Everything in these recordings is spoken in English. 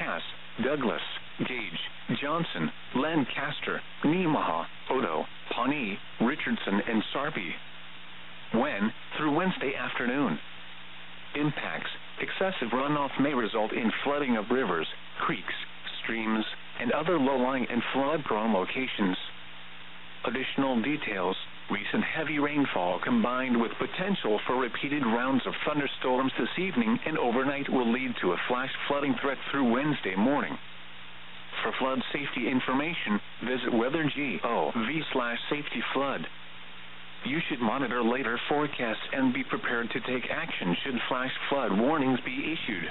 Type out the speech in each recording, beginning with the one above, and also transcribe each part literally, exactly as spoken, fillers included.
Cass, Douglas, Gage, Johnson, Lancaster, Nemaha, Odo, Pawnee, Richardson, and Sarpy. When, through Wednesday afternoon. Impacts: excessive runoff may result in flooding of rivers, creeks, streams, and other low-lying and flood-prone locations. Additional details: recent heavy rainfall combined with potential for repeated rounds of thunderstorms this evening and overnight will lead to a flash flooding threat through Wednesday morning. For flood safety information, visit weather.gov slash safety flood. You should monitor later forecasts and be prepared to take action should flash flood warnings be issued.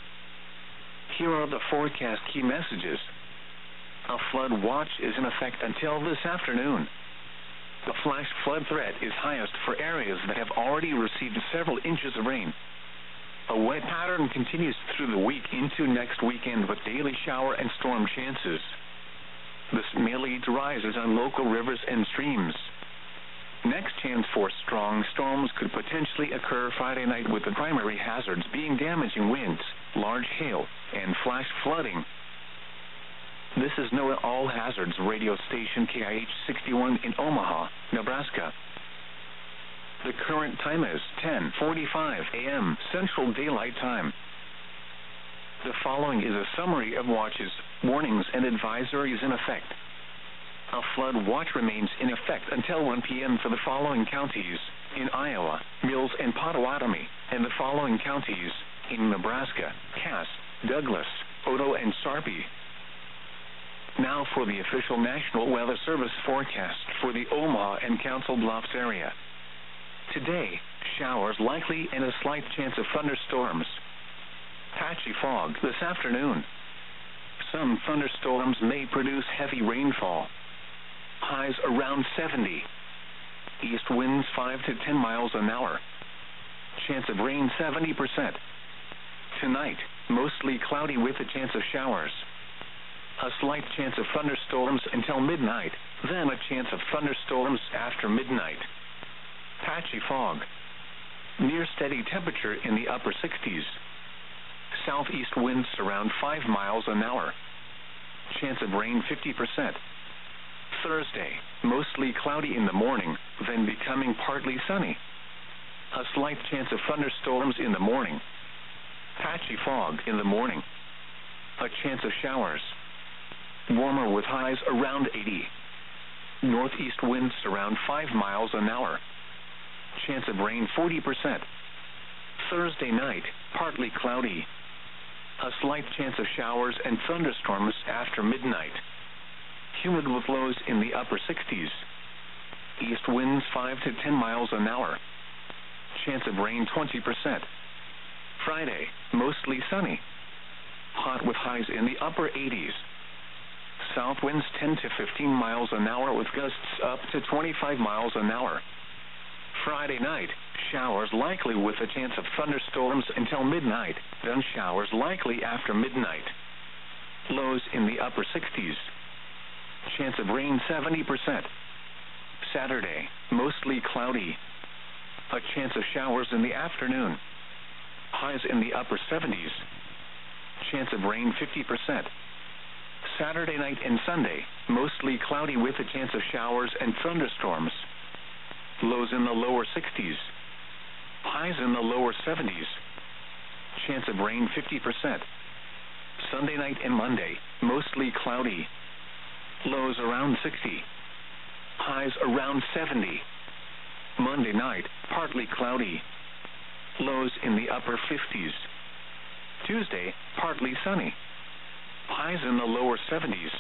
Here are the forecast key messages. A flood watch is in effect until this afternoon. The flash flood threat is highest for areas that have already received several inches of rain. A wet pattern continues through the week into next weekend with daily shower and storm chances. This may lead to rises on local rivers and streams. Next chance for strong storms could potentially occur Friday night, with the primary hazards being damaging winds, large hail, and flash flooding. This is NOAA All Hazards radio station K I H sixty-one in Omaha, Nebraska. The current time is ten forty-five a m Central Daylight Time. The following is a summary of watches, warnings, and advisories in effect. A flood watch remains in effect until one p m for the following counties: in Iowa, Mills and Potawatomi, and the following counties: in Nebraska, Cass, Douglas, Odo, and Sarpy. Now for the official National Weather Service forecast for the Omaha and Council Bluffs area. Today, showers likely and a slight chance of thunderstorms. Patchy fog this afternoon. Some thunderstorms may produce heavy rainfall. Highs around seventy. East winds five to ten miles an hour. Chance of rain seventy percent. Tonight, mostly cloudy with a chance of showers. A slight chance of thunderstorms until midnight, then a chance of thunderstorms after midnight. Patchy fog. Near steady temperature in the upper sixties. Southeast winds around five miles an hour. Chance of rain fifty percent. Thursday, mostly cloudy in the morning, then becoming partly sunny. A slight chance of thunderstorms in the morning. Patchy fog in the morning. A chance of showers. Warmer with highs around eighty. Northeast winds around five miles an hour. Chance of rain forty percent. Thursday night, partly cloudy. A slight chance of showers and thunderstorms after midnight. Humid with lows in the upper sixties. East winds five to ten miles an hour. Chance of rain twenty percent. Friday, mostly sunny. Hot with highs in the upper eighties. South winds ten to fifteen miles an hour with gusts up to twenty-five miles an hour. Friday night, showers likely with a chance of thunderstorms until midnight, then showers likely after midnight. Lows in the upper sixties. Chance of rain seventy percent. Saturday, mostly cloudy. A chance of showers in the afternoon. Highs in the upper seventies. Chance of rain fifty percent. Saturday night and Sunday, mostly cloudy with a chance of showers and thunderstorms. Lows in the lower sixties. Highs in the lower seventies. Chance of rain fifty percent. Sunday night and Monday, mostly cloudy. Lows around sixty. Highs around seventy. Monday night, partly cloudy. Lows in the upper fifties. Tuesday, partly sunny. Highs in the lower seventies.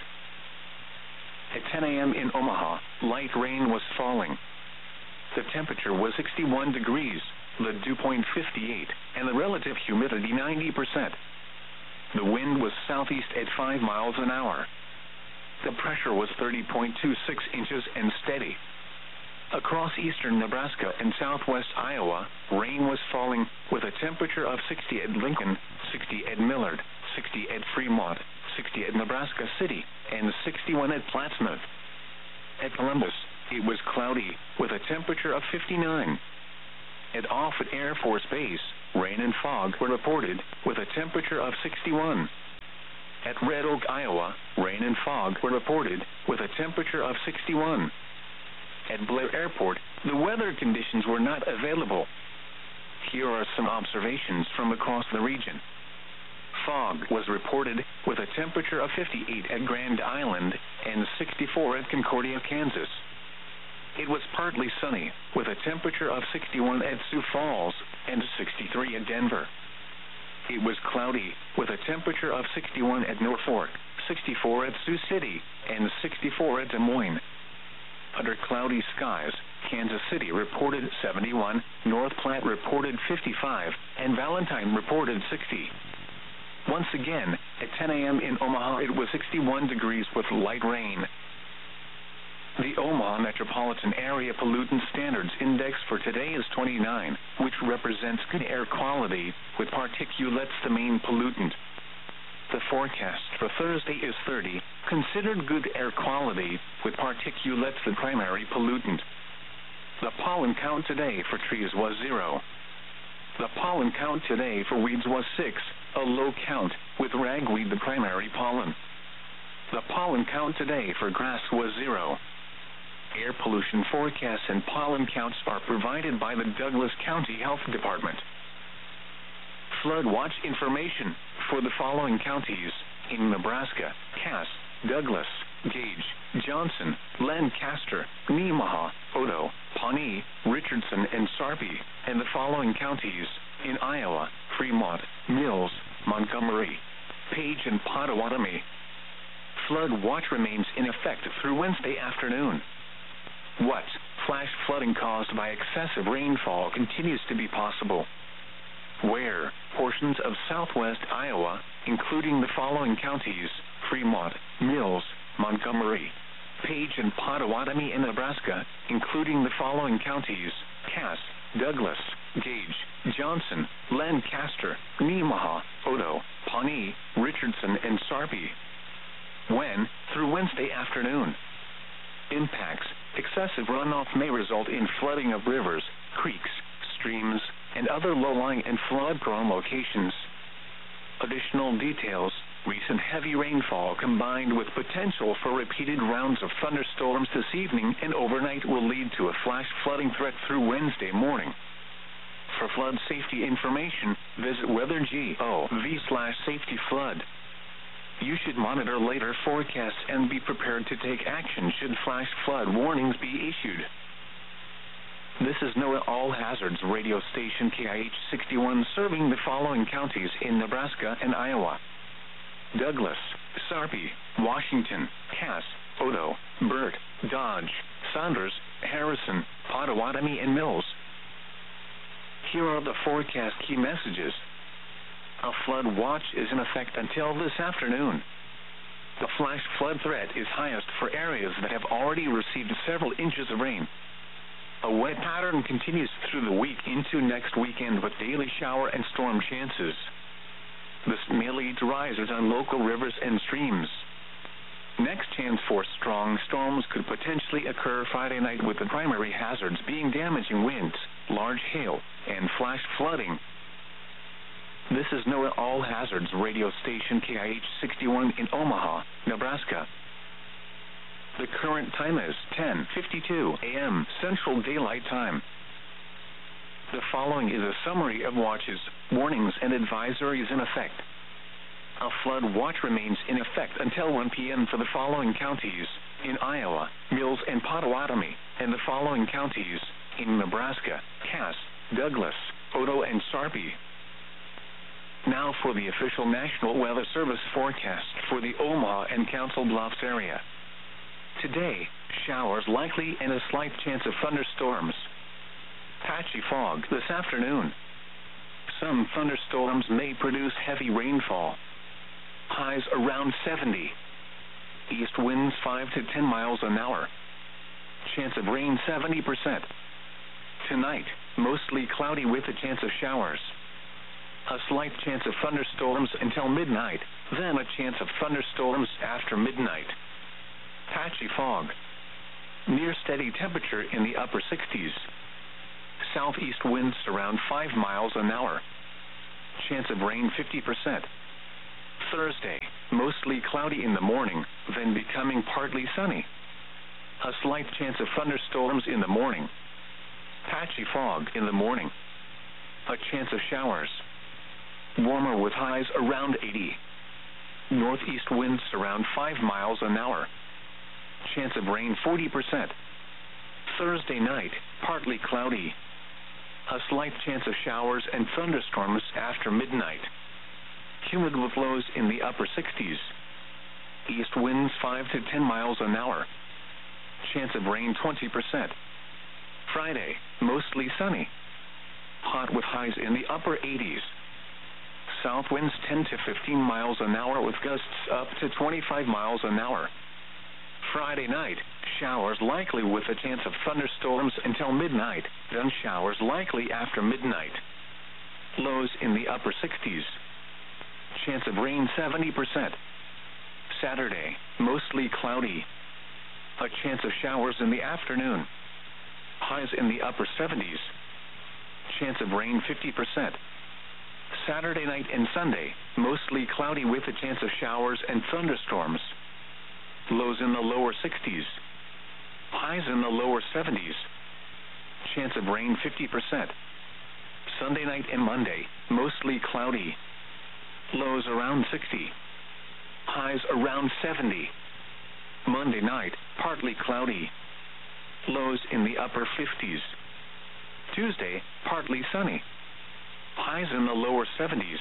At ten a m in Omaha, light rain was falling. The temperature was sixty-one degrees, the dew point fifty-eight, and the relative humidity ninety percent. The wind was southeast at five miles an hour. The pressure was thirty point two six inches and steady. Across eastern Nebraska and southwest Iowa, rain was falling with a temperature of sixty at Lincoln, sixty at Millard, sixty at Fremont, sixty at Nebraska City, and sixty-one at Plattsmouth. At Columbus, it was cloudy with a temperature of fifty-nine. At Offutt Air Force Base, rain and fog were reported with a temperature of sixty-one. At Red Oak, Iowa, rain and fog were reported with a temperature of sixty-one. At Blair Airport, the weather conditions were not available. Here are some observations from across the region. Fog was reported with a temperature of fifty-eight at Grand Island and sixty-four at Concordia, Kansas. It was partly sunny with a temperature of sixty-one at Sioux Falls and sixty-three at Denver. It was cloudy with a temperature of sixty-one at Norfolk, sixty-four at Sioux City, and sixty-four at Des Moines. Under cloudy skies, Kansas City reported seventy-one, North Platte reported fifty-five, and Valentine reported sixty. Once again, at ten a m in Omaha, it was sixty-one degrees with light rain. The Omaha Metropolitan Area Pollutant Standards Index for today is twenty-nine, which represents good air quality, with particulates the main pollutant. The forecast for Thursday is thirty, considered good air quality, with particulates the primary pollutant. The pollen count today for trees was zero. The pollen count today for weeds was six, a low count, with ragweed the primary pollen. The pollen count today for grass was zero. Air pollution forecasts and pollen counts are provided by the Douglas County Health Department. Flood watch information for the following counties in Nebraska: Cass, Douglas, Gage, Johnson, Lancaster, Nemaha, Odo, Pawnee, Richardson, and Sarpy, and the following counties in Iowa: Fremont, Mills, Montgomery, Page, and Pottawatomie. Flood watch remains in effect through Wednesday afternoon. What flash flooding caused by excessive rainfall continues to be possible? Where portions of southwest Iowa, including the following counties: Fremont, Mills, Montgomery, Page, and Pottawatomie, in Nebraska, including the following counties: Cass, Douglas, Gage, Johnson, Lancaster, Nemaha, Odo, Pawnee, Richardson, and Sarpy. When through Wednesday afternoon. Impacts: excessive runoff may result in flooding of rivers, creeks, streams, and other low-lying and flood-prone locations. Additional details: recent heavy rainfall combined with potential for repeated rounds of thunderstorms this evening and overnight will lead to a flash flooding threat through Wednesday morning. For flood safety information, visit weather.gov slash safety flood. You should monitor later forecasts and be prepared to take action should flash flood warnings be issued. This is NOAA All Hazards radio station K I H sixty-one, serving the following counties in Nebraska and Iowa: Douglas, Sarpy, Washington, Cass, Odo, Burt, Dodge, Saunders, Harrison, Pottawatomie, and Mills. Here are the forecast key messages. A flood watch is in effect until this afternoon. The flash flood threat is highest for areas that have already received several inches of rain. A wet pattern continues through the week into next weekend with daily shower and storm chances. This may lead to rises on local rivers and streams. Next chance for strong storms could potentially occur Friday night, with the primary hazards being damaging winds, large hail, and flash flooding. This is NOAA All Hazards radio station K I H sixty-one in Omaha, Nebraska. The current time is ten fifty-two a m Central Daylight Time. The following is a summary of watches, warnings, and advisories in effect. A flood watch remains in effect until one p m for the following counties in Iowa: Mills and Pottawatomie, and the following counties in Nebraska: Cass, Douglas, Odo, and Sarpy. Now for the official National Weather Service forecast for the Omaha and Council Bluffs area. Today, showers likely and a slight chance of thunderstorms. Patchy fog this afternoon. Some thunderstorms may produce heavy rainfall. Highs around seventy. East winds five to ten miles an hour. Chance of rain seventy percent. Tonight, mostly cloudy with a chance of showers. A slight chance of thunderstorms until midnight, then a chance of thunderstorms after midnight. Patchy fog. Near steady temperature in the upper sixties. Southeast winds around five miles an hour. Chance of rain fifty percent. Thursday, mostly cloudy in the morning, then becoming partly sunny. A slight chance of thunderstorms in the morning. Patchy fog in the morning. A chance of showers. Warmer with highs around eighty. Northeast winds around five miles an hour. Chance of rain forty percent. Thursday night, partly cloudy. A slight chance of showers and thunderstorms after midnight. Humid with lows in the upper sixties. East winds five to ten miles an hour. Chance of rain twenty percent. Friday, mostly sunny. Hot with highs in the upper eighties. South winds ten to fifteen miles an hour with gusts up to twenty-five miles an hour. Friday night, showers likely with a chance of thunderstorms until midnight, then showers likely after midnight. Lows in the upper sixties. Chance of rain seventy percent. Saturday, mostly cloudy. A chance of showers in the afternoon. Highs in the upper seventies. Chance of rain fifty percent. Saturday night and Sunday, mostly cloudy with a chance of showers and thunderstorms. Lows in the lower sixties. Highs in the lower seventies. Chance of rain fifty percent. Sunday night and Monday, mostly cloudy. Lows around sixty. Highs around seventy. Monday night, partly cloudy. Lows in the upper fifties. Tuesday, partly sunny. Highs in the lower seventies.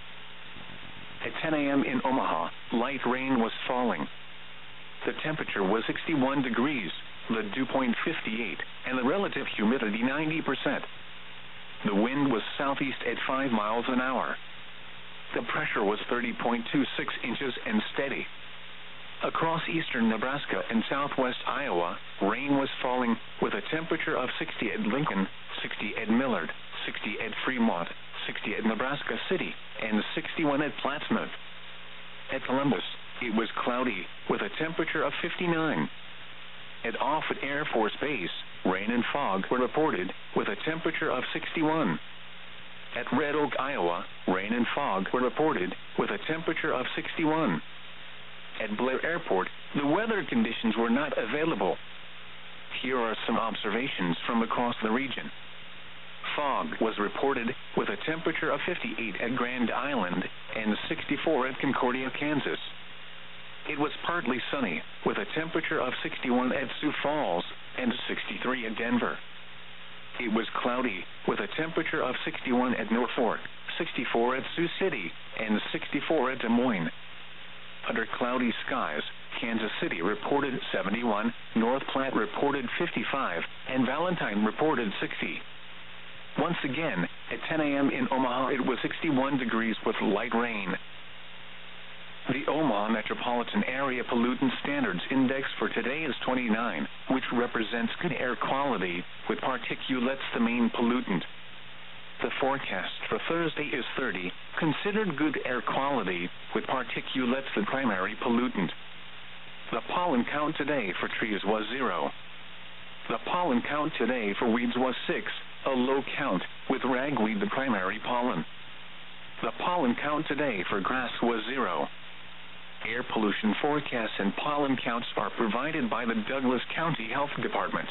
At ten a.m. in Omaha, light rain was falling. The temperature was sixty-one degrees, the dew point fifty-eight, and the relative humidity ninety percent. The wind was southeast at five miles an hour. The pressure was thirty point two six inches and steady. Across eastern Nebraska and southwest Iowa, rain was falling with a temperature of sixty at Lincoln, sixty at Millard, sixty at Fremont, sixty at Nebraska City, and sixty-one at Plattsmouth. At Columbus, it was cloudy with a temperature of fifty-nine. At Offutt Air Force Base, rain and fog were reported with a temperature of sixty-one. At Red Oak, Iowa, rain and fog were reported with a temperature of sixty-one. At Blair Airport, the weather conditions were not available. Here are some observations from across the region. Fog was reported with a temperature of fifty-eight at Grand Island and sixty-four at Concordia, Kansas. It was partly sunny with a temperature of sixty-one at Sioux Falls and sixty-three at Denver. It was cloudy with a temperature of sixty-one at Norfolk, sixty-four at Sioux City, and sixty-four at Des Moines. Under cloudy skies, Kansas City reported seventy-one, North Platte reported fifty-five, and Valentine reported sixty. Once again, at ten a.m. in Omaha, it was sixty-one degrees with light rain. The Omaha Metropolitan Area Pollutant Standards Index for today is twenty-nine, which represents good air quality, with particulates the main pollutant. The forecast for Thursday is thirty, considered good air quality, with particulates the primary pollutant. The pollen count today for trees was zero. The pollen count today for weeds was six, a low count, with ragweed the primary pollen. The pollen count today for grass was zero. Air pollution forecasts and pollen counts are provided by the Douglas County Health Department.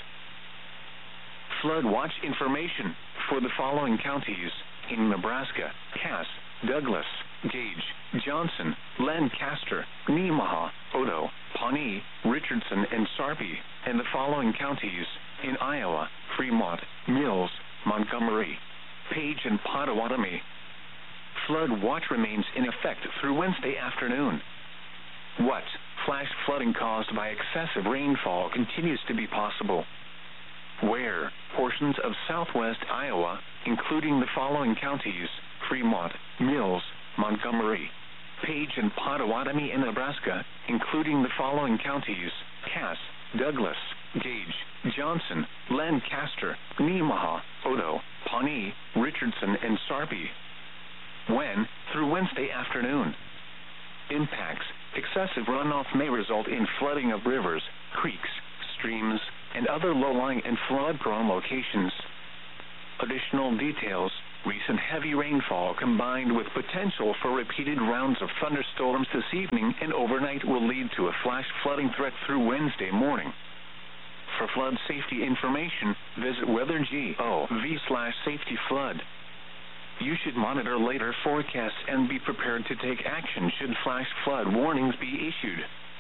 Flood watch information for the following counties in Nebraska: Cass, Douglas, Gage, Johnson, Lancaster, Nemaha, Odo, Pawnee, Richardson, and Sarpy, and the following counties in Iowa: Fremont, Mills, Montgomery, Page, and Pottawatomie. Flood watch remains in effect through Wednesday afternoon. What flash flooding caused by excessive rainfall continues to be possible? Where portions of southwest Iowa, including the following counties: Fremont, Mills, Montgomery, Page, and Pottawatomie, in Nebraska, including the following counties: Cass, Douglas, Gage, Johnson, Lancaster, Nemaha, Odo, Pawnee, Richardson, and Sarpy. When through Wednesday afternoon. Impacts: excessive runoff may result in flooding of rivers, creeks, streams, and other low-lying and flood-prone locations. Additional details Recent heavy rainfall combined with potential for repeated rounds of thunderstorms this evening and overnight will lead to a flash flooding threat through Wednesday morning. For flood safety information, visit weather.gov slash safety flood. You should monitor later forecasts and be prepared to take action should flash flood warnings be issued.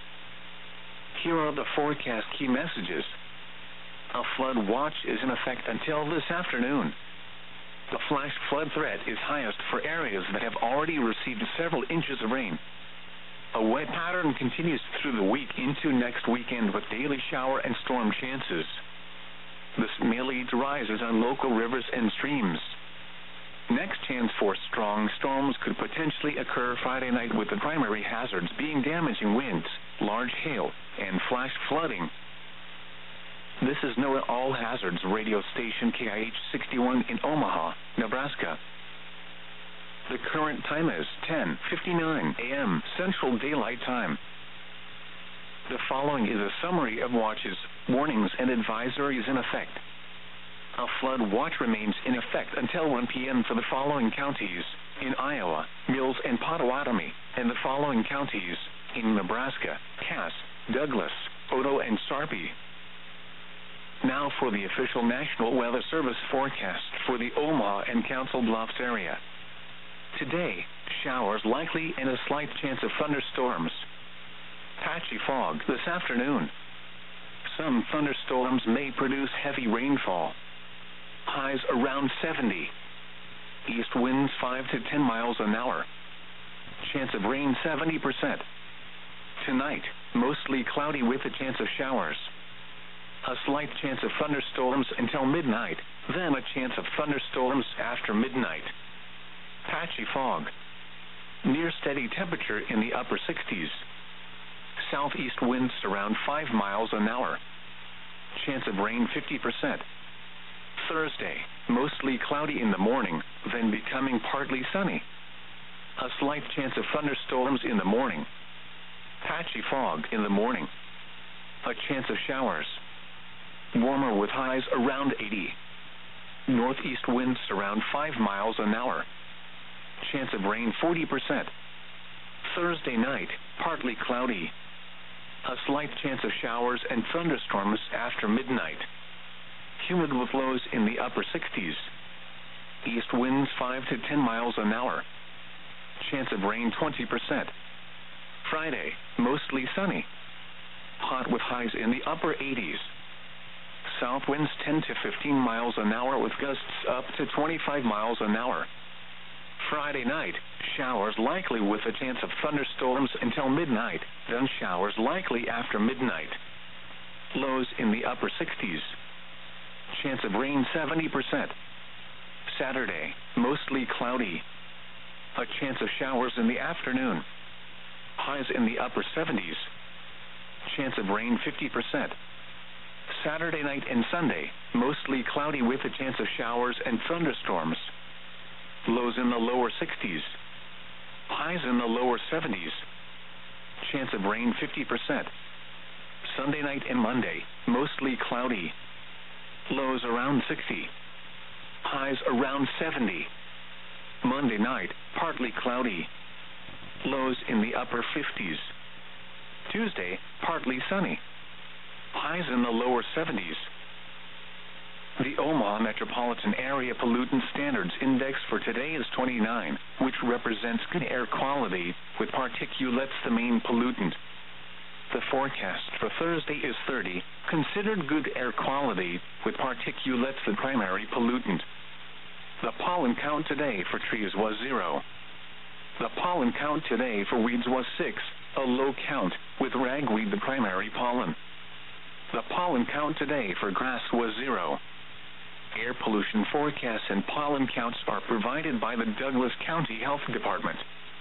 Here are the forecast key messages. A flood watch is in effect until this afternoon. The flash flood threat is highest for areas that have already received several inches of rain. A wet pattern continues through the week into next weekend with daily shower and storm chances. This may lead to rises on local rivers and streams. Next chance for strong storms could potentially occur Friday night, with the primary hazards being damaging winds, large hail, and flash flooding. This is NOAA All Hazards radio station K I H sixty-one in Omaha, Nebraska. The current time is ten fifty-nine a m Central Daylight Time. The following is a summary of watches, warnings, and advisories in effect. A flood watch remains in effect until one p m for the following counties: in Iowa, Mills and Potawatomi, and the following counties: in Nebraska, Cass, Douglas, Otoe, and Sarpy. Now for the official National Weather Service forecast for the Omaha and Council Bluffs area. Today, showers likely and a slight chance of thunderstorms. Patchy fog this afternoon. Some thunderstorms may produce heavy rainfall. Highs around seventy. East winds five to ten miles an hour. Chance of rain seventy percent. Tonight, mostly cloudy with a chance of showers. A slight chance of thunderstorms until midnight, then a chance of thunderstorms after midnight. Patchy fog. Near steady temperature in the upper sixties. Southeast winds around five miles an hour. Chance of rain fifty percent. Thursday, mostly cloudy in the morning, then becoming partly sunny. A slight chance of thunderstorms in the morning. Patchy fog in the morning. A chance of showers. Warmer with highs around eighty. Northeast winds around five miles an hour. Chance of rain forty percent. Thursday night, partly cloudy. A slight chance of showers and thunderstorms after midnight. Humid with lows in the upper sixties. East winds five to ten miles an hour. Chance of rain twenty percent. Friday, mostly sunny. Hot with highs in the upper eighties. South winds ten to fifteen miles an hour with gusts up to twenty-five miles an hour. Friday night, showers likely with a chance of thunderstorms until midnight, then showers likely after midnight. Lows in the upper sixties. Chance of rain seventy percent. Saturday, mostly cloudy. A chance of showers in the afternoon. Highs in the upper seventies. Chance of rain fifty percent. Saturday night and Sunday, mostly cloudy with a chance of showers and thunderstorms. Lows in the lower sixties. Highs in the lower seventies. Chance of rain fifty percent. Sunday night and Monday, mostly cloudy. Lows around sixty. Highs around seventy. Monday night, partly cloudy. Lows in the upper fifties. Tuesday, partly sunny. Highs in the lower seventies. The Omaha Metropolitan Area Pollutant Standards Index for today is twenty-nine, which represents good air quality, with particulates the main pollutant. The forecast for Thursday is thirty, considered good air quality, with particulates the primary pollutant. The pollen count today for trees was zero. The pollen count today for weeds was six, a low count, with ragweed the primary pollen. The pollen count today for grass was zero. Air pollution forecasts and pollen counts are provided by the Douglas County Health Department.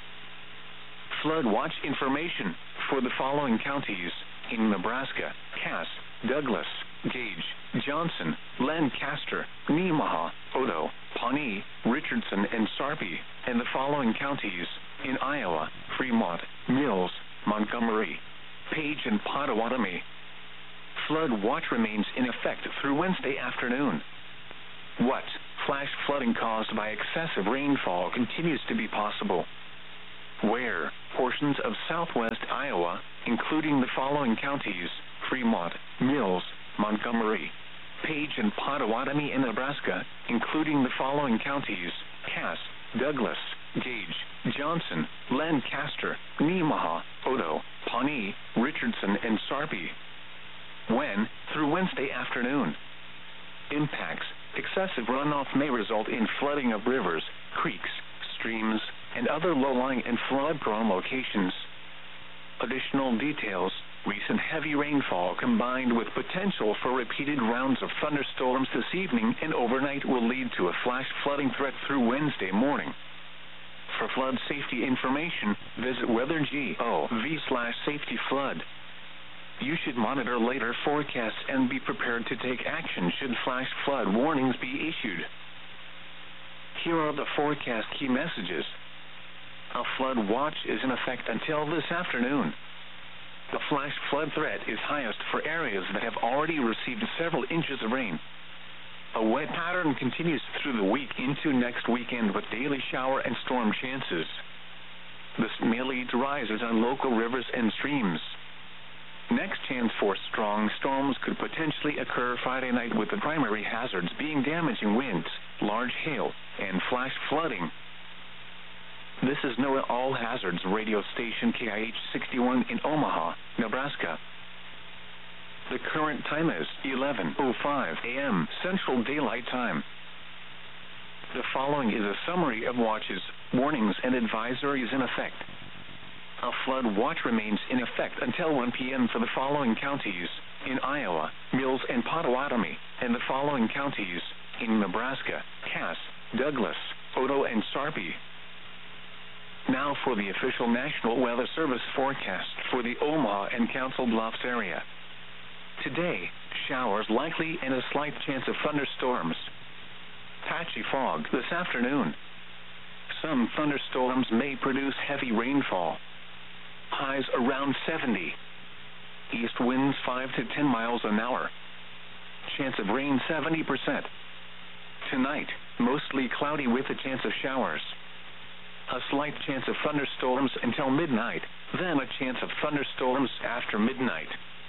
Flood watch information for the following counties: in Nebraska: Cass, Douglas, Gage, Johnson, Lancaster, Nemaha, Otoe, Pawnee, Richardson, and Sarpy, and the following counties: in Iowa: Fremont, Mills, Montgomery, Page, and Potawatomi. Flood watch remains in effect through Wednesday afternoon. What flash flooding caused by excessive rainfall continues to be possible. Where portions of southwest Iowa, including the following counties: Fremont, Mills, Montgomery, Page, and Pottawatomie, in Nebraska, including the following counties: Cass, Douglas, Gage, Johnson, Lancaster, Nemaha, Odo, Pawnee, Richardson, and Sarpy. When through Wednesday afternoon. Impacts: excessive runoff may result in flooding of rivers, creeks, streams, and other low-lying and flood-prone locations. Additional details: recent heavy rainfall combined with potential for repeated rounds of thunderstorms this evening and overnight will lead to a flash flooding threat through Wednesday morning. For flood safety information, visit weather dot gov slash safety flood. You should monitor later forecasts and be prepared to take action should flash flood warnings be issued. Here are the forecast key messages. A flood watch is in effect until this afternoon. The flash flood threat is highest for areas that have already received several inches of rain. A wet pattern continues through the week into next weekend with daily shower and storm chances. This may lead to rises on local rivers and streams. Next chance for strong storms could potentially occur Friday night, with the primary hazards being damaging winds, large hail, and flash flooding. This is NOAA All Hazards radio station K I H sixty-one in Omaha, Nebraska. The current time is eleven oh five a m Central Daylight Time. The following is a summary of watches, warnings, and advisories in effect. A flood watch remains in effect until one p m for the following counties: in Iowa, Mills and Pottawatomie, and the following counties: in Nebraska, Cass, Douglas, Odo, and Sarpy. Now for the official National Weather Service forecast for the Omaha and Council Bluffs area. Today, showers likely and a slight chance of thunderstorms. Patchy fog this afternoon. Some thunderstorms may produce heavy rainfall. Highs around seventy. East winds five to ten miles an hour. Chance of rain seventy percent. Tonight, mostly cloudy with a chance of showers. A slight chance of thunderstorms until midnight, then a chance of thunderstorms after midnight.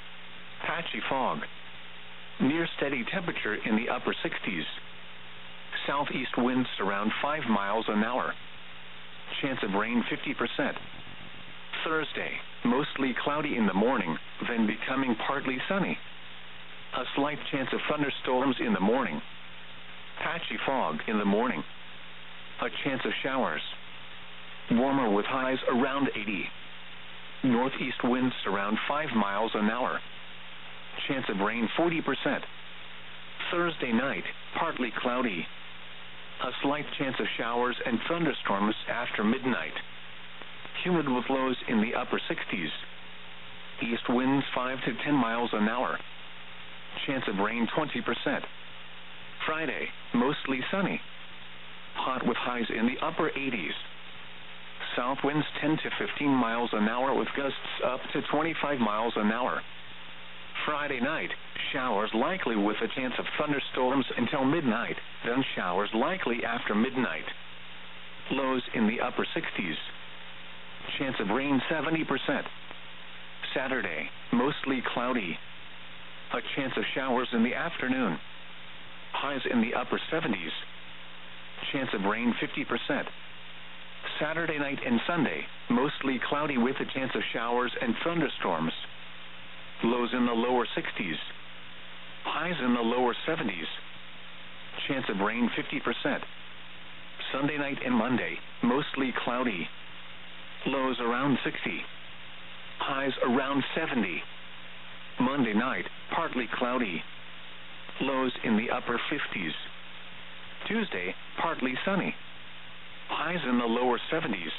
Patchy fog. Near steady temperature in the upper sixties. Southeast winds around five miles an hour. Chance of rain fifty percent. Thursday, mostly cloudy in the morning, then becoming partly sunny. A slight chance of thunderstorms in the morning. Patchy fog in the morning. A chance of showers. Warmer with highs around eighty. Northeast winds around five miles an hour. Chance of rain forty percent. Thursday night, partly cloudy. A slight chance of showers and thunderstorms after midnight. Humid with lows in the upper sixties. East winds five to ten miles an hour. Chance of rain twenty percent. Friday, mostly sunny. Hot with highs in the upper eighties. South winds ten to fifteen miles an hour with gusts up to twenty-five miles an hour. Friday night, showers likely with a chance of thunderstorms until midnight, then showers likely after midnight. Lows in the upper sixties. Chance of rain seventy percent. Saturday, mostly cloudy. A chance of showers in the afternoon. Highs in the upper seventies. Chance of rain fifty percent. Saturday night and Sunday, mostly cloudy with a chance of showers and thunderstorms. Lows in the lower sixties. Highs in the lower seventies. Chance of rain fifty percent. Sunday night and Monday, mostly cloudy. Lows around sixty. Highs around seventy. Monday night, partly cloudy. Lows in the upper fifties. Tuesday, partly sunny. Highs in the lower seventies.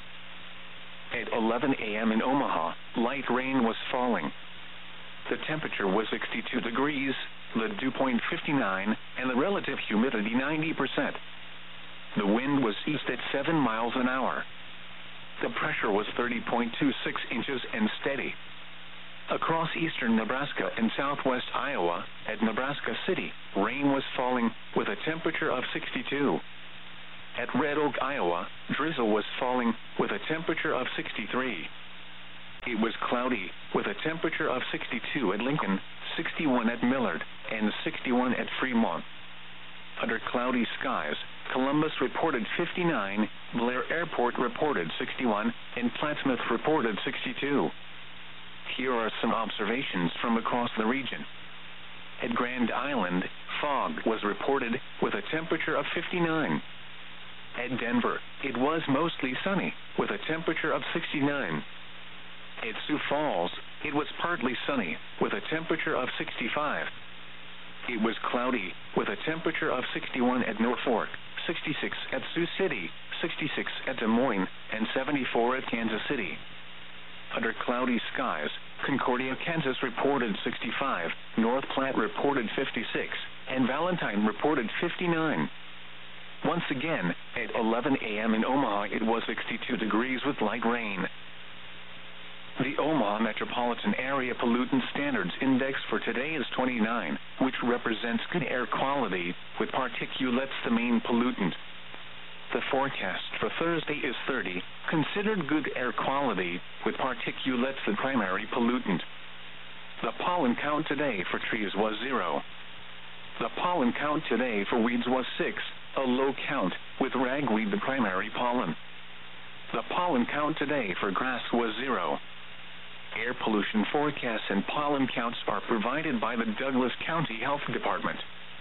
At eleven a m in Omaha, light rain was falling. The temperature was sixty-two degrees, the dew point fifty-nine, and the relative humidity ninety percent. The wind was east at seven miles an hour. The pressure was thirty point two six inches and steady. Across eastern Nebraska and southwest Iowa, at Nebraska City, rain was falling, with a temperature of sixty-two. At Red Oak, Iowa, drizzle was falling, with a temperature of sixty-three. It was cloudy, with a temperature of sixty-two at Lincoln, sixty-one at Millard, and sixty-one at Fremont. Under cloudy skies, Columbus reported fifty-nine, Blair Airport reported sixty-one, and Plattsmouth reported sixty-two. Here are some observations from across the region. At Grand Island, fog was reported, with a temperature of fifty-nine. At Denver, it was mostly sunny, with a temperature of sixty-nine. At Sioux Falls, it was partly sunny, with a temperature of sixty-five. It was cloudy, with a temperature of sixty-one at Norfolk, sixty-six at Sioux City, sixty-six at Des Moines, and seventy-four at Kansas City. Under cloudy skies, Concordia, Kansas reported sixty-five, North Platte reported fifty-six, and Valentine reported fifty-nine. Once again, at eleven a m in Omaha it was sixty-two degrees with light rain. The Omaha Metropolitan Area Pollutant Standards Index for today is twenty-nine, which represents good air quality, with particulates the main pollutant. The forecast for Thursday is thirty, considered good air quality, with particulates the primary pollutant. The pollen count today for trees was zero. The pollen count today for weeds was six, a low count, with ragweed the primary pollen. The pollen count today for grass was zero. Air pollution forecasts and pollen counts are provided by the Douglas County Health Department.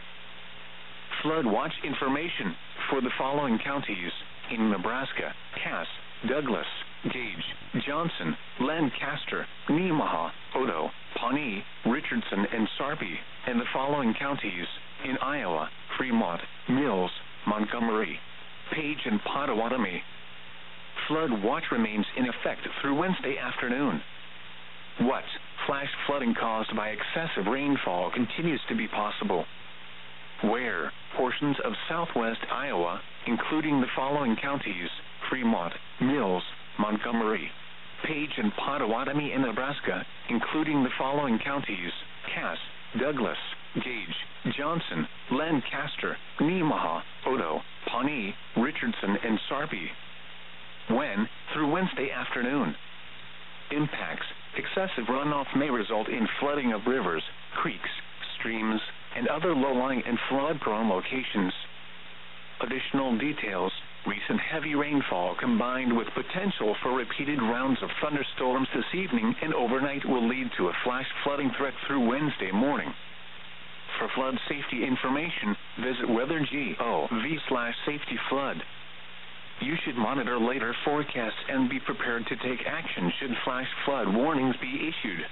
Flood watch information for the following counties in Nebraska: Cass, Douglas, Gage, Johnson, Lancaster, Nemaha, Odo, Pawnee, Richardson, and Sarpy, and the following counties in Iowa: Fremont, Mills, Montgomery, Page, and Pottawatomie. Flood watch remains in effect through Wednesday afternoon. What flash flooding caused by excessive rainfall continues to be possible? Where portions of southwest Iowa, including the following counties: Fremont, Mills, Montgomery, Page, and Pottawatomie, in Nebraska, including the following counties: Cass, Douglas, Gage, Johnson, Lancaster, Nemaha, Odo, Pawnee, Richardson, and Sarpy. When through Wednesday afternoon. Impacts: excessive runoff may result in flooding of rivers, creeks, streams, and other low-lying and flood-prone locations. Additional details: recent heavy rainfall combined with potential for repeated rounds of thunderstorms this evening and overnight will lead to a flash flooding threat through Wednesday morning. For flood safety information, visit weather dot gov slash safety flood. You should monitor later forecasts and be prepared to take action should flash flood warnings be issued.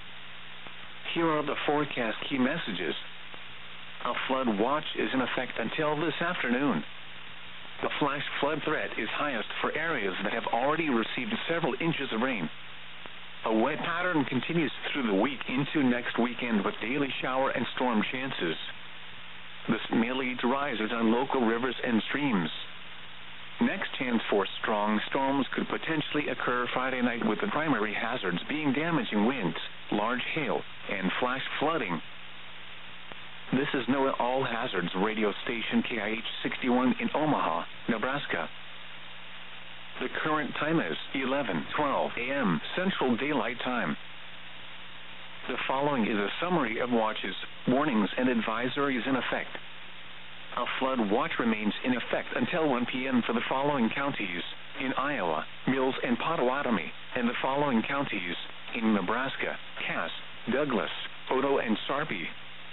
Here are the forecast key messages. A flood watch is in effect until this afternoon. The flash flood threat is highest for areas that have already received several inches of rain. A wet pattern continues through the week into next weekend with daily shower and storm chances. This may lead to rises on local rivers and streams. Next chance for strong storms could potentially occur Friday night, with the primary hazards being damaging winds, large hail, and flash flooding. This is NOAA All Hazards radio station K I H sixty-one in Omaha, Nebraska. The current time is eleven twelve a m Central Daylight Time. The following is a summary of watches, warnings, and advisories in effect. A flood watch remains in effect until one p m for the following counties in Iowa: Mills and Pottawatomie, and the following counties in Nebraska: Cass, Douglas, Odo, and Sarpy.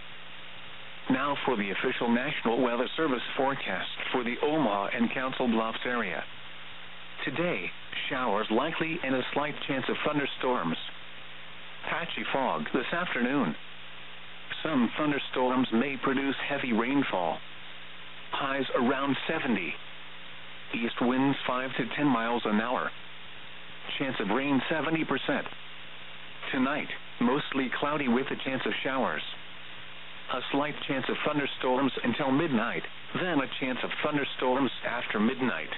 Now for the official National Weather Service forecast for the Omaha and Council Bluffs area. Today, showers likely and a slight chance of thunderstorms. Patchy fog this afternoon. Some thunderstorms may produce heavy rainfall. Highs around seventy. East winds five to ten miles an hour. Chance of rain seventy percent. Tonight, mostly cloudy with a chance of showers. A slight chance of thunderstorms until midnight, then a chance of thunderstorms after midnight.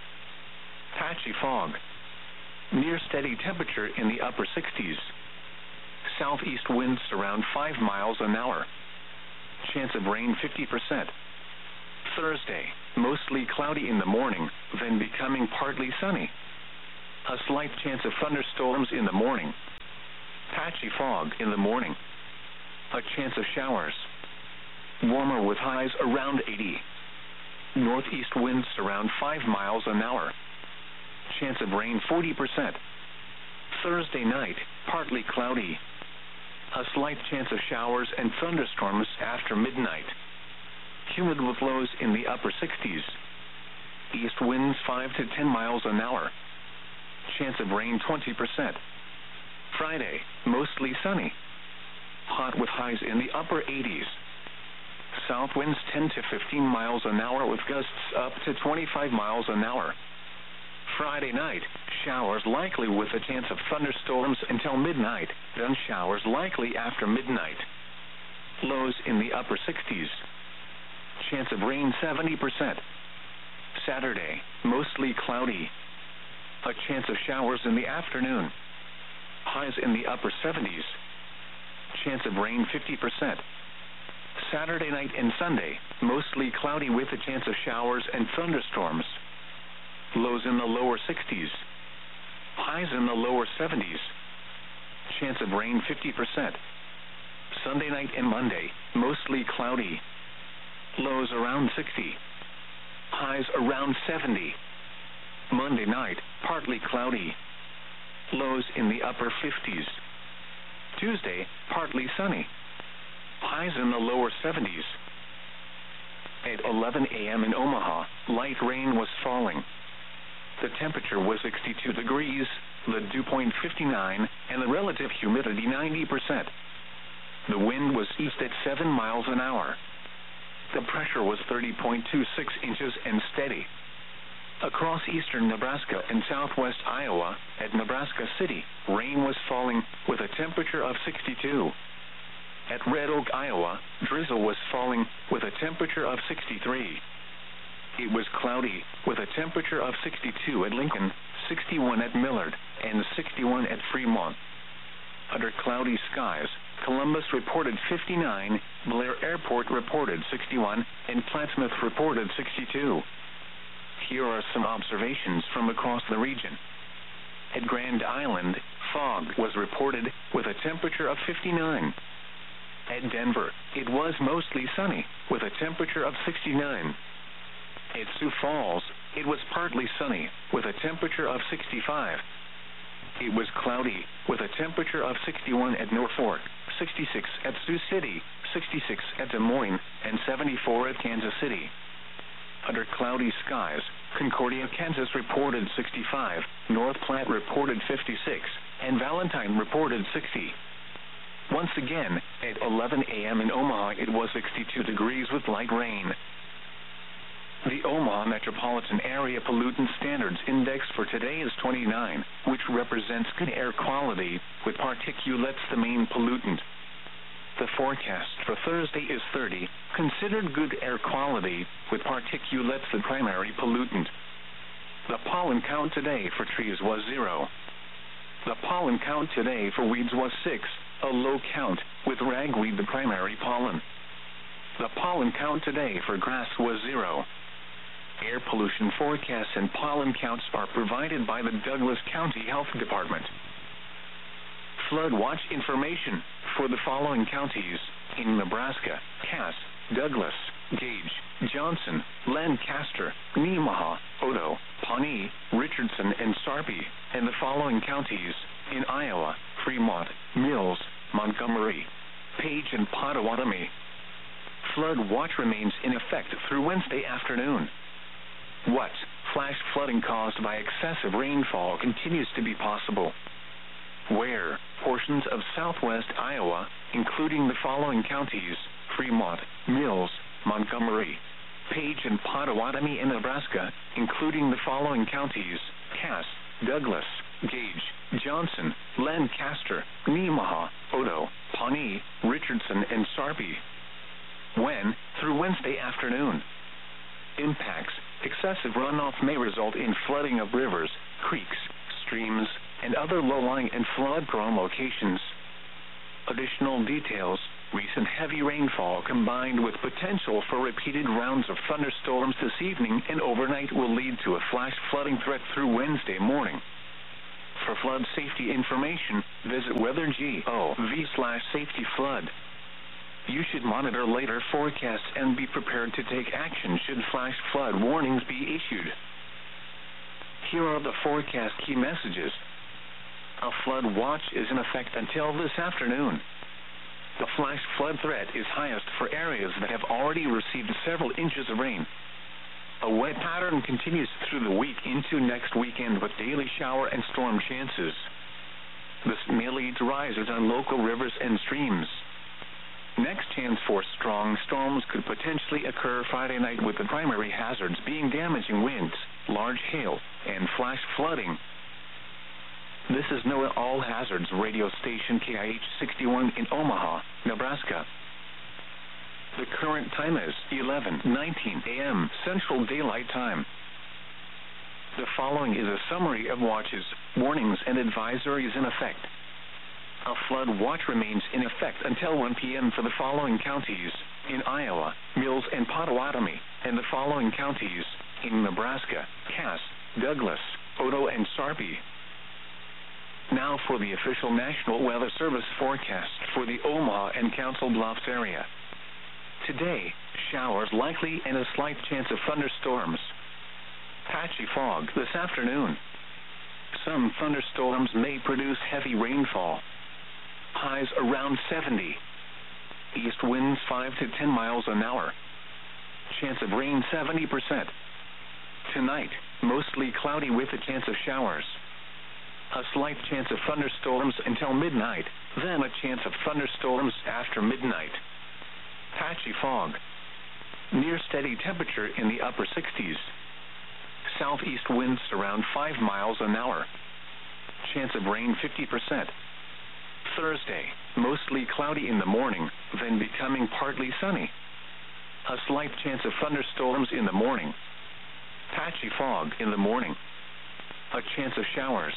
Patchy fog. Near steady temperature in the upper sixties. South southeast winds around five miles an hour. Chance of rain fifty percent. Thursday, mostly cloudy in the morning, then becoming partly sunny. A slight chance of thunderstorms in the morning. Patchy fog in the morning. A chance of showers. Warmer with highs around eighty. Northeast winds around five miles an hour. Chance of rain forty percent. Thursday night, partly cloudy. A slight chance of showers and thunderstorms after midnight. Humid with lows in the upper sixties. East winds five to ten miles an hour. Chance of rain twenty percent. Friday, mostly sunny. Hot with highs in the upper eighties. South winds ten to fifteen miles an hour with gusts up to twenty-five miles an hour. Friday night, showers likely with a chance of thunderstorms until midnight, then showers likely after midnight. Lows in the upper sixties. Chance of rain seventy percent. Saturday, mostly cloudy. A chance of showers in the afternoon. Highs in the upper seventies. Chance of rain fifty percent. Saturday night and Sunday, mostly cloudy with a chance of showers and thunderstorms. Lows in the lower sixties. Highs in the lower seventies. Chance of rain fifty percent. Sunday night and Monday, mostly cloudy. Lows around sixty. Highs around seventy. Monday night, partly cloudy. Lows in the upper fifties. Tuesday, partly sunny. Highs in the lower seventies. At eleven a.m. in Omaha, light rain was falling. The temperature was sixty-two degrees, the dew point fifty-nine, and the relative humidity ninety percent. The wind was east at seven miles an hour. The pressure was thirty point two six inches and steady. Across eastern Nebraska and southwest Iowa, at Nebraska City, rain was falling with a temperature of sixty-two. At Red Oak, Iowa, drizzle was falling with a temperature of sixty-three. It was cloudy with a temperature of sixty-two at Lincoln, sixty-one at Millard, and sixty-one at Fremont. Under cloudy skies, Columbus reported fifty-nine, Blair Airport reported sixty-one, and Plattsmouth reported sixty-two. Here are some observations from across the region. At Grand Island, fog was reported with a temperature of fifty-nine. At Denver, it was mostly sunny with a temperature of sixty-nine. At Sioux Falls, it was partly sunny with a temperature of sixty-five. It was cloudy with a temperature of sixty-one at Norfolk, sixty-six at Sioux City, sixty-six at Des Moines, and seventy-four at Kansas City. Under cloudy skies, Concordia, Kansas reported sixty-five, North Platte reported fifty-six, and Valentine reported sixty. Once again, at eleven a.m. in Omaha, it was sixty-two degrees with light rain. The Omaha Metropolitan Area Pollutant Standards Index for today is twenty-nine, which represents good air quality, with particulates the main pollutant. The forecast for Thursday is thirty, considered good air quality, with particulates the primary pollutant. The pollen count today for trees was zero. The pollen count today for weeds was six, a low count, with ragweed the primary pollen. The pollen count today for grass was zero. Air pollution forecasts and pollen counts are provided by the Douglas County Health Department. Flood watch information for the following counties in Nebraska: Cass, Douglas, Gage, Johnson, Lancaster, Nemaha, Odo, Pawnee, Richardson, and Sarpy, and the following counties in Iowa: Fremont, Mills, Montgomery, Page, and Pottawatomie. Flood watch remains in effect through Wednesday afternoon. What flash flooding caused by excessive rainfall continues to be possible? Where portions of southwest Iowa, including the following counties: Fremont, Mills, Montgomery, Page, and Pottawatomie, in Nebraska, including the following counties: Cass, Douglas, Gage, Johnson, Lancaster, Nemaha, Odo, Pawnee, Richardson, and Sarpy. When through Wednesday afternoon. Impacts: excessive runoff may result in flooding of rivers, creeks, streams, and other low-lying and flood-prone locations. Additional details: recent heavy rainfall combined with potential for repeated rounds of thunderstorms this evening and overnight will lead to a flash flooding threat through Wednesday morning. For flood safety information, visit weather.gov slash safety flood. You should monitor later forecasts and be prepared to take action should flash flood warnings be issued. Here are the forecast key messages. A flood watch is in effect until this afternoon. The flash flood threat is highest for areas that have already received several inches of rain. A wet pattern continues through the week into next weekend with daily shower and storm chances. This may lead to rises on local rivers and streams. Next chance for strong storms could potentially occur Friday night, with the primary hazards being damaging winds, large hail, and flash flooding. This is NOAA All Hazards radio station K I H sixty-one in Omaha, Nebraska. The current time is eleven nineteen a m Central Daylight Time. The following is a summary of watches, warnings, and advisories in effect. A flood watch remains in effect until one p m for the following counties: in Iowa, Mills and Potawatomi, and the following counties: in Nebraska, Cass, Douglas, Otoe, and Sarpy. Now for the official National Weather Service forecast for the Omaha and Council Bluffs area. Today, showers likely and a slight chance of thunderstorms. Patchy fog this afternoon. Some thunderstorms may produce heavy rainfall. Highs around seventy. East winds five to ten miles an hour. Chance of rain seventy percent. Tonight, mostly cloudy with a chance of showers. A slight chance of thunderstorms until midnight, then a chance of thunderstorms after midnight. Patchy fog. Near steady temperature in the upper sixties. Southeast winds around five miles an hour. Chance of rain fifty percent. Thursday, mostly cloudy in the morning, then becoming partly sunny. A slight chance of thunderstorms in the morning. Patchy fog in the morning. A chance of showers.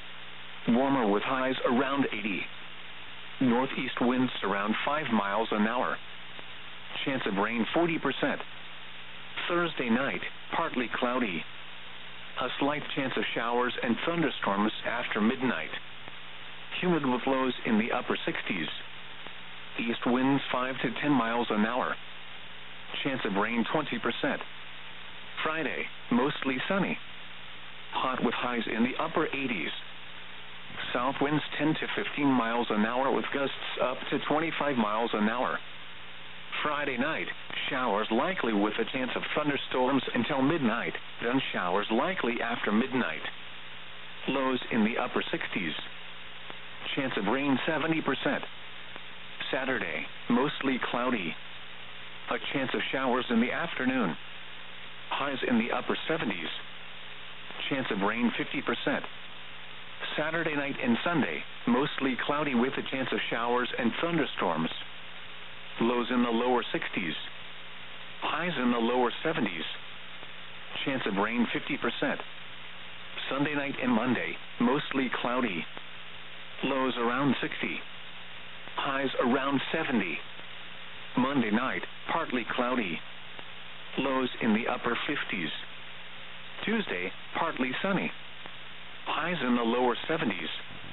Warmer with highs around eighty. Northeast winds around five miles an hour. Chance of rain forty percent. Thursday night, partly cloudy. A slight chance of showers and thunderstorms after midnight. Humid with lows in the upper sixties. East winds five to ten miles an hour. Chance of rain twenty percent. Friday, mostly sunny. Hot with highs in the upper eighties. South winds ten to fifteen miles an hour with gusts up to twenty-five miles an hour. Friday night, showers likely with a chance of thunderstorms until midnight, then showers likely after midnight. Lows in the upper sixties. Chance of rain seventy percent. Saturday, mostly cloudy. A chance of showers in the afternoon. Highs in the upper seventies. Chance of rain fifty percent. Saturday night and Sunday, mostly cloudy with a chance of showers and thunderstorms. Lows in the lower sixties. Highs in the lower seventies. Chance of rain fifty percent. Sunday night and Monday, mostly cloudy. Lows around sixty. Highs around seventy. Monday night, partly cloudy. Lows in the upper fifties. Tuesday, partly sunny. Highs in the lower seventies.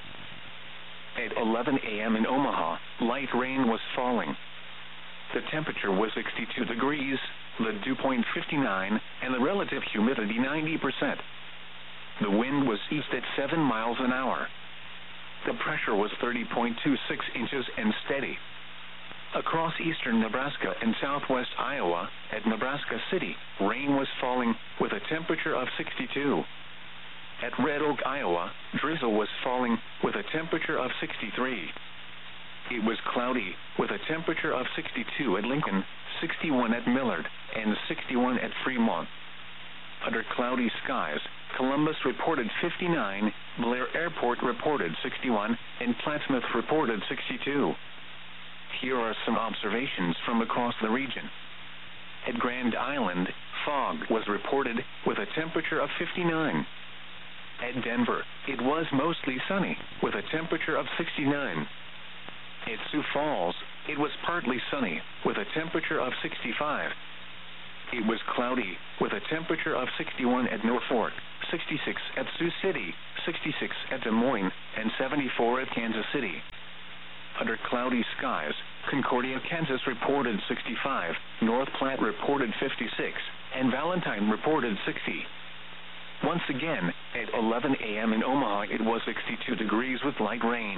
At eleven a m in Omaha, light rain was falling. The temperature was sixty-two degrees, the dew point fifty-nine, and the relative humidity ninety percent. The wind was east at seven miles an hour. The pressure was thirty point two six inches and steady. Across eastern Nebraska and southwest Iowa, at Nebraska City, rain was falling with a temperature of sixty-two. At Red Oak, Iowa, drizzle was falling with a temperature of sixty-three. It was cloudy with a temperature of sixty-two at Lincoln, sixty-one at Millard, and sixty-one at Fremont. Under cloudy skies, Columbus reported fifty-nine, Blair Airport reported sixty-one, and Plattsmouth reported sixty-two. Here are some observations from across the region. At Grand Island, fog was reported with a temperature of fifty-nine. At Denver, it was mostly sunny with a temperature of sixty-nine. At Sioux Falls, it was partly sunny, with a temperature of sixty-five. It was cloudy, with a temperature of sixty-one at Norfolk, sixty-six at Sioux City, sixty-six at Des Moines, and seventy-four at Kansas City. Under cloudy skies, Concordia, Kansas reported sixty-five, North Platte reported fifty-six, and Valentine reported sixty. Once again, at eleven a m in Omaha it was sixty-two degrees with light rain.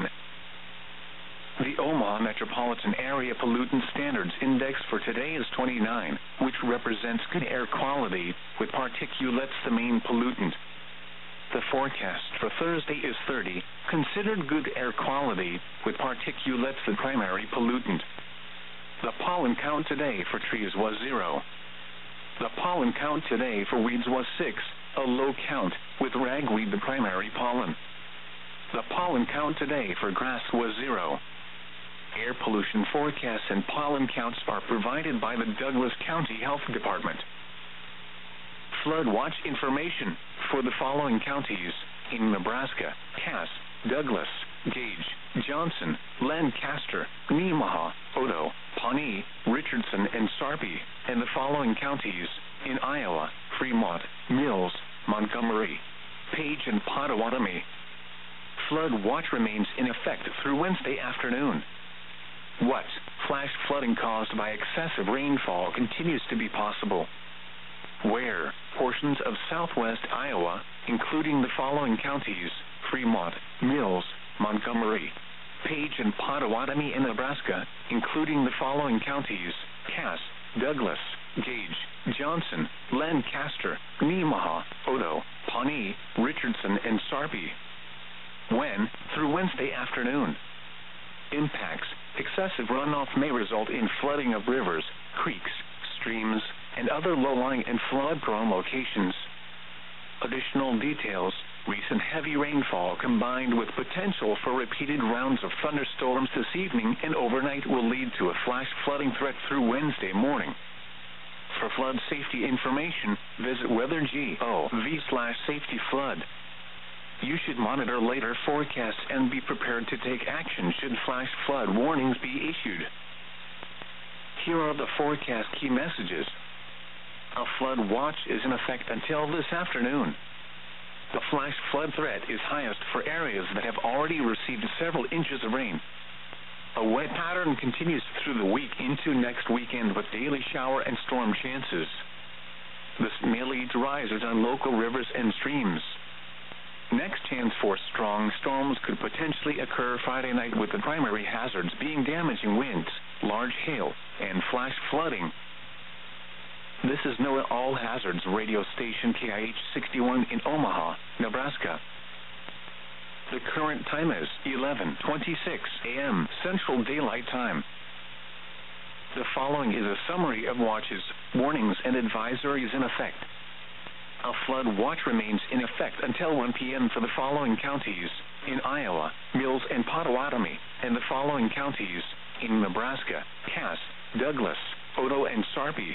The Omaha Metropolitan Area Pollutant Standards Index for today is twenty-nine, which represents good air quality, with particulates the main pollutant. The forecast for Thursday is thirty, considered good air quality, with particulates the primary pollutant. The pollen count today for trees was zero. The pollen count today for weeds was six, a low count, with ragweed the primary pollen. The pollen count today for grass was zero. Air pollution forecasts and pollen counts are provided by the Douglas County Health Department. Flood watch information for the following counties in Nebraska: Cass, Douglas, Gage, Johnson, Lancaster, Nemaha, Odo, Pawnee, Richardson, and Sarpy, and the following counties in Iowa: Fremont, Mills, Montgomery, Page, and Pottawatomie. Flood watch remains in effect through Wednesday afternoon. What? Flash flooding caused by excessive rainfall continues to be possible. Where? Portions of southwest Iowa, including the following counties: Fremont, Mills, Montgomery, Page, and Pottawatomie in Nebraska, including the following counties: Cass, Douglas, Gage, Johnson, Lancaster, Nemaha, Odo, Pawnee, Richardson, and Sarpy. When? Through Wednesday afternoon. Impacts: excessive runoff may result in flooding of rivers, creeks, streams, and other low-lying and flood-prone locations. Additional details: recent heavy rainfall combined with potential for repeated rounds of thunderstorms this evening and overnight will lead to a flash flooding threat through Wednesday morning. For flood safety information, visit weather.gov slash safety flood. You should monitor later forecasts and be prepared to take action should flash flood warnings be issued. Here are the forecast key messages. A flood watch is in effect until this afternoon. The flash flood threat is highest for areas that have already received several inches of rain. A wet pattern continues through the week into next weekend with daily shower and storm chances. This may lead to rises on local rivers and streams. Next chance for strong storms could potentially occur Friday night, with the primary hazards being damaging winds, large hail, and flash flooding. This is NOAA All Hazards radio station K I H sixty-one in Omaha, Nebraska. The current time is eleven twenty-six a m Central Daylight Time. The following is a summary of watches, warnings, and advisories in effect. A flood watch remains in effect until one p m for the following counties in Iowa: Mills and Pottawatomie, and the following counties in Nebraska: Cass, Douglas, Odo, and Sarpy.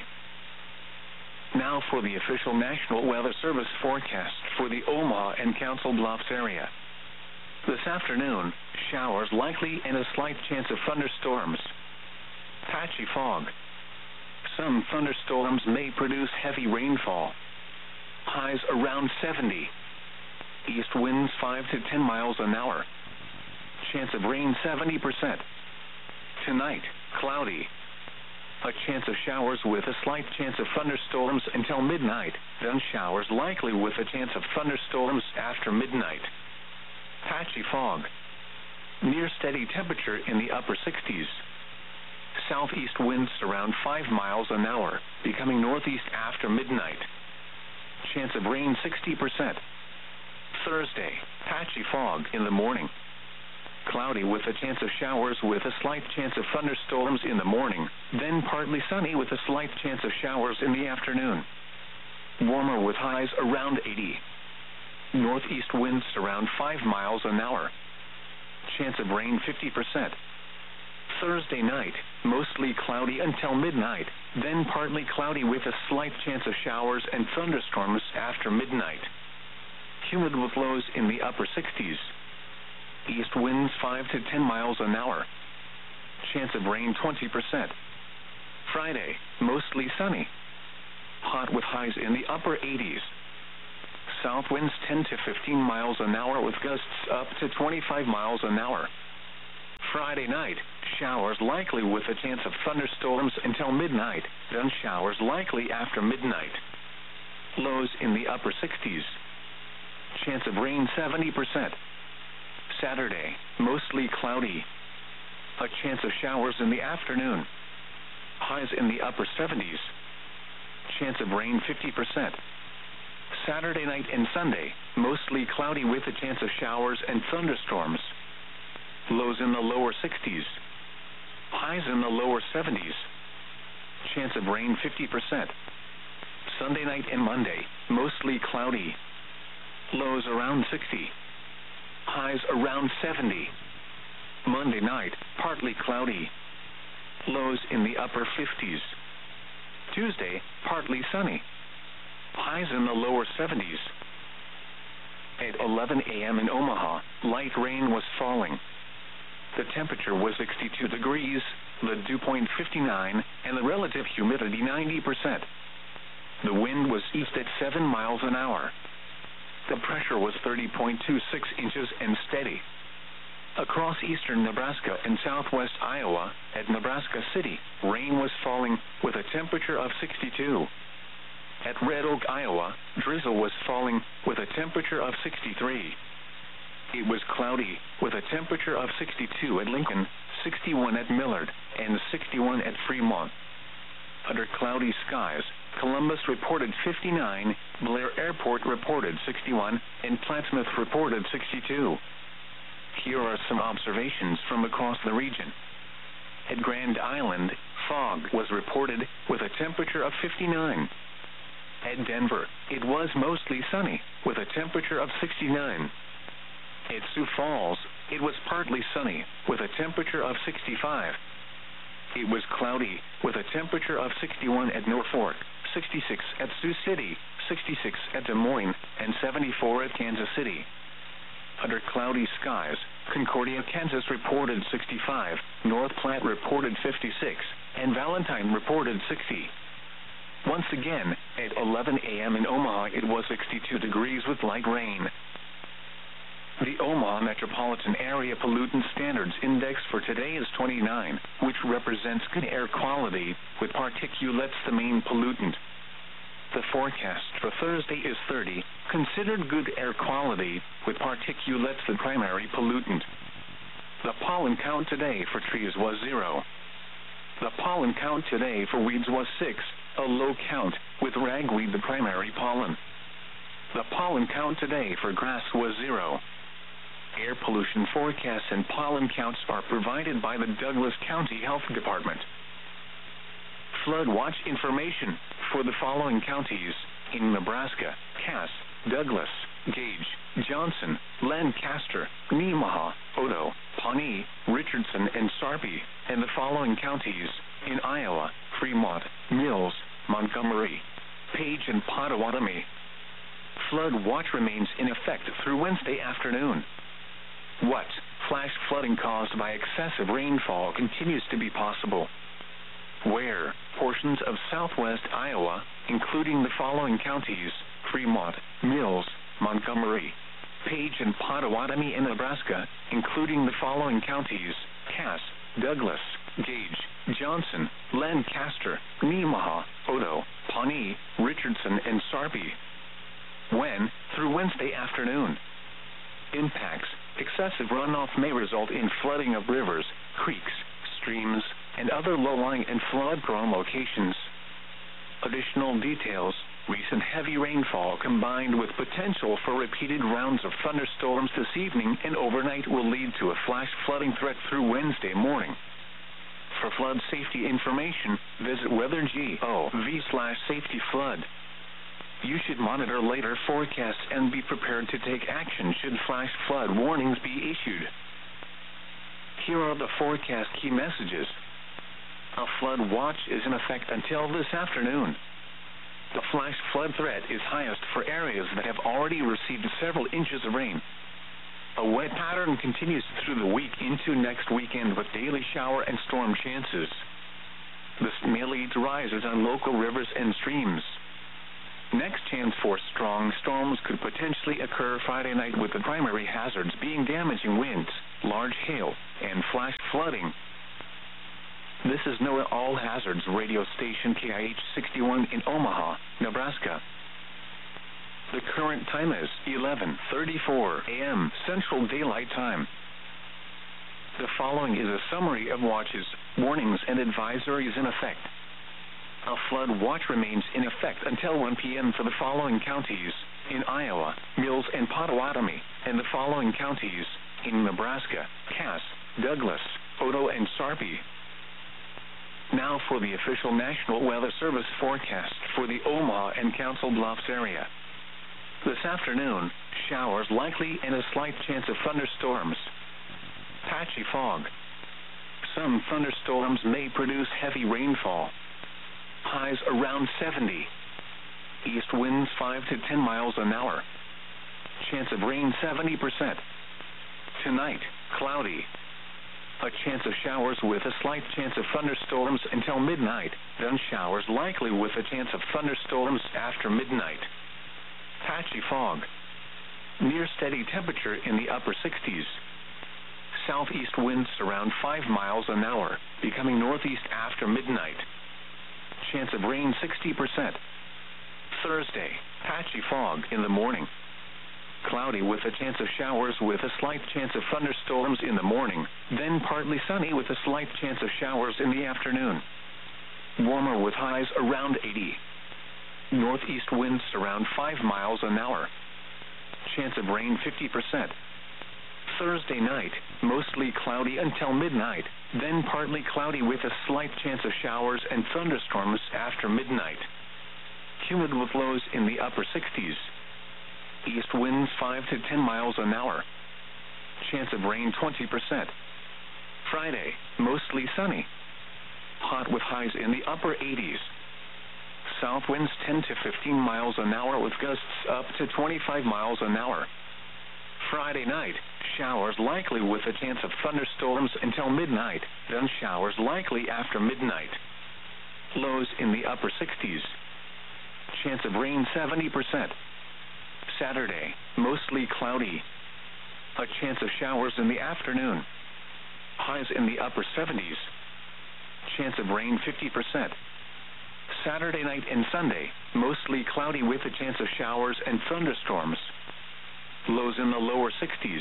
Now for the official National Weather Service forecast for the Omaha and Council Bluffs area. This afternoon, showers likely and a slight chance of thunderstorms. Patchy fog. Some thunderstorms may produce heavy rainfall. Highs around seventy. East winds five to ten miles an hour. Chance of rain seventy percent. Tonight, cloudy. A chance of showers with a slight chance of thunderstorms until midnight, then showers likely with a chance of thunderstorms after midnight. Patchy fog. Near steady temperature in the upper sixties. Southeast winds around five miles an hour, becoming northeast after midnight. Chance of rain sixty percent. Thursday, patchy fog in the morning. Cloudy with a chance of showers with a slight chance of thunderstorms in the morning, then partly sunny with a slight chance of showers in the afternoon. Warmer with highs around eighty. Northeast winds around five miles an hour. Chance of rain fifty percent. Thursday night, mostly cloudy until midnight, then partly cloudy with a slight chance of showers and thunderstorms after midnight. Humid with lows in the upper sixties. East winds five to ten miles an hour. Chance of rain twenty percent. Friday, mostly sunny. Hot with highs in the upper eighties. South winds ten to fifteen miles an hour with gusts up to twenty-five miles an hour. Friday night, showers likely with a chance of thunderstorms until midnight, then showers likely after midnight. Lows in the upper sixties. Chance of rain seventy percent. Saturday, mostly cloudy. A chance of showers in the afternoon. Highs in the upper seventies. Chance of rain fifty percent. Saturday night and Sunday, mostly cloudy with a chance of showers and thunderstorms. Lows in the lower sixties. Highs in the lower seventies. Chance of rain fifty percent. Sunday night and Monday, mostly cloudy. Lows around sixty. Highs around seventy. Monday night, partly cloudy. Lows in the upper fifties. Tuesday, partly sunny. Highs in the lower seventies. At eleven a.m. in Omaha, light rain was falling. The temperature was sixty-two degrees, the dew point fifty-nine, and the relative humidity ninety percent. The wind was east at seven miles an hour. The pressure was thirty point two six inches and steady. Across eastern Nebraska and southwest Iowa, at Nebraska City, rain was falling with a temperature of sixty-two. At Red Oak, Iowa, drizzle was falling with a temperature of sixty-three. It was cloudy with a temperature of sixty-two at Lincoln, sixty-one at Millard, and sixty-one at Fremont. Under cloudy skies, Columbus reported fifty-nine, Blair Airport reported sixty-one, and Plattsmouth reported sixty-two. Here are some observations from across the region. At Grand Island, fog was reported with a temperature of fifty-nine. At Denver, it was mostly sunny with a temperature of sixty-nine. At Sioux Falls, it was partly sunny with a temperature of sixty-five. It was cloudy with a temperature of sixty-one at Norfolk, sixty-six at Sioux City, sixty-six at Des Moines, and seventy-four at Kansas City. Under cloudy skies, Concordia, Kansas reported sixty-five, North Platte reported fifty-six, and Valentine reported sixty. Once again, at eleven a.m. in Omaha, it was sixty-two degrees with light rain. The Omaha Metropolitan Area Pollutant Standards Index for today is twenty-nine, which represents good air quality, with particulates the main pollutant. The forecast for Thursday is thirty, considered good air quality, with particulates the primary pollutant. The pollen count today for trees was zero. The pollen count today for weeds was six, a low count, with ragweed the primary pollen. The pollen count today for grass was zero. Air pollution forecasts and pollen counts are provided by the Douglas County Health Department. Flood watch information for the following counties in Nebraska: Cass, Douglas, Gage, Johnson, Lancaster, Nemaha, Odo, Pawnee, Richardson, and Sarpy, and the following counties in Iowa: Fremont, Mills, Montgomery, Page, and Pottawatomie. Flood watch remains in effect through Wednesday afternoon. What flash flooding caused by excessive rainfall continues to be possible? Where portions of southwest Iowa, including the following counties: Fremont, Mills, Montgomery, Page, and Pottawatomie in Nebraska, including the following counties: Cass, Douglas, Gage, Johnson, Lancaster, Nemaha, Odo, Pawnee, Richardson, and Sarpy. When through Wednesday afternoon. Impacts: excessive runoff may result in flooding of rivers, creeks, streams, and other low-lying and flood-prone locations. Additional details: recent heavy rainfall combined with potential for repeated rounds of thunderstorms this evening and overnight will lead to a flash flooding threat through Wednesday morning. For flood safety information, visit weather.gov slash safety flood. You should monitor later forecasts and be prepared to take action should flash flood warnings be issued. Here are the forecast key messages. A flood watch is in effect until this afternoon. The flash flood threat is highest for areas that have already received several inches of rain. A wet pattern continues through the week into next weekend with daily shower and storm chances. This may lead to rises on local rivers and streams. Next chance for strong storms could potentially occur Friday night, with the primary hazards being damaging winds, large hail, and flash flooding. This is NOAA All Hazards radio station K I H sixty-one in Omaha, Nebraska. The current time is eleven thirty-four a m Central Daylight Time. The following is a summary of watches, warnings, and advisories in effect. A flood watch remains in effect until one p m for the following counties: in Iowa, Mills and Potawatomi, and the following counties: in Nebraska, Cass, Douglas, Otoe, and Sarpy. Now for the official National Weather Service forecast for the Omaha and Council Bluffs area. This afternoon, showers likely and a slight chance of thunderstorms. Patchy fog. Some thunderstorms may produce heavy rainfall. Highs around seventy. East winds five to ten miles an hour. Chance of rain seventy percent. Tonight, cloudy. A chance of showers with a slight chance of thunderstorms until midnight, then showers likely with a chance of thunderstorms after midnight. Patchy fog. Near steady temperature in the upper sixties. Southeast winds around five miles an hour, becoming northeast after midnight. Chance of rain sixty percent. Thursday, patchy fog in the morning. Cloudy with a chance of showers with a slight chance of thunderstorms in the morning, then partly sunny with a slight chance of showers in the afternoon. Warmer with highs around eighty. Northeast winds around five miles an hour. Chance of rain fifty percent. Thursday night, mostly cloudy until midnight, then partly cloudy with a slight chance of showers and thunderstorms after midnight. Humid with lows in the upper sixties. East winds five to ten miles an hour. Chance of rain twenty percent. Friday, mostly sunny. Hot with highs in the upper eighties. South winds ten to fifteen miles an hour with gusts up to twenty-five miles an hour. Friday night, showers likely with a chance of thunderstorms until midnight, then showers likely after midnight. Lows in the upper sixties. Chance of rain seventy percent. Saturday, mostly cloudy. A chance of showers in the afternoon. Highs in the upper seventies. Chance of rain fifty percent. Saturday night and Sunday, mostly cloudy with a chance of showers and thunderstorms. Lows in the lower sixties.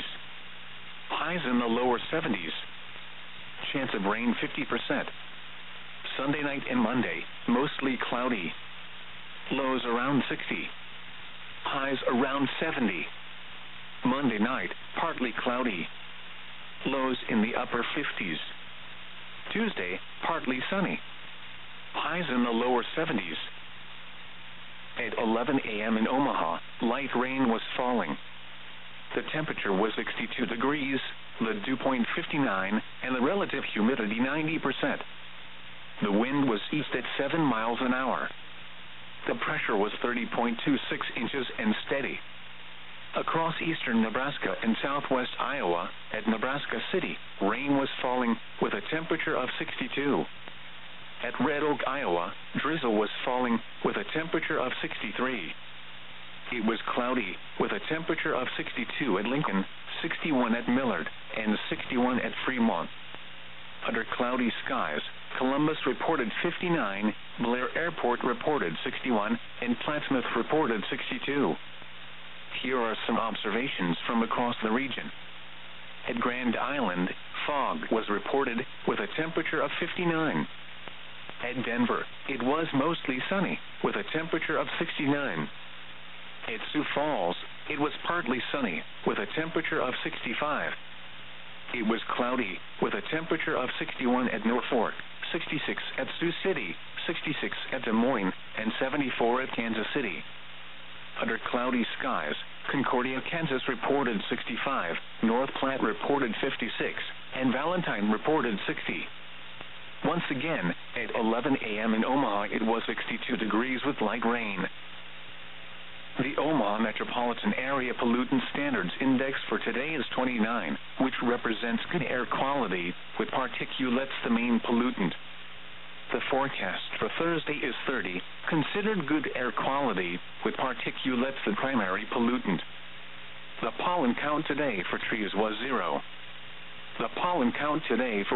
Highs in the lower seventies. Chance of rain fifty percent. Sunday night and Monday, mostly cloudy. Lows around sixty. Highs around seventy. Monday night, partly cloudy. Lows in the upper fifties. Tuesday, partly sunny. Highs in the lower seventies. At eleven a m in Omaha, light rain was falling. The temperature was sixty-two degrees, the dew point fifty-nine, and the relative humidity ninety percent. The wind was east at seven miles an hour. The pressure was thirty point two six inches and steady. Across eastern Nebraska and southwest Iowa, at Nebraska City, rain was falling with a temperature of sixty-two. At Red Oak, Iowa, drizzle was falling with a temperature of sixty-three. It was cloudy with a temperature of sixty-two at Lincoln, sixty-one at Millard, and sixty-one at Fremont. Under cloudy skies, Columbus reported fifty-nine, Blair Airport reported sixty-one, and Plattsmouth reported sixty-two. Here are some observations from across the region. At Grand Island, fog was reported with a temperature of fifty-nine. At Denver, it was mostly sunny with a temperature of sixty-nine. At Sioux Falls, it was partly sunny with a temperature of sixty-five. It was cloudy with a temperature of sixty-one at Norfolk, sixty-six at Sioux City, sixty-six at Des Moines, and seventy-four at Kansas City. Under cloudy skies, Concordia, Kansas reported sixty-five, North Platte reported fifty-six, and Valentine reported sixty. Once again, at eleven a m in Omaha, it was sixty-two degrees with light rain. The Omaha Metropolitan Area Pollutant Standards Index for today is twenty-nine, which represents good air quality, with particulates the main pollutant. The forecast for Thursday is thirty, considered good air quality, with particulates the primary pollutant. The pollen count today for trees was zero. The pollen count today for